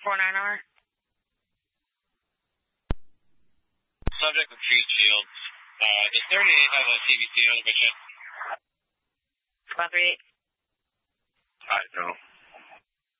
49R. Subject with Treat Shields. Is 38 have a CBC on the mission? 538. I don't.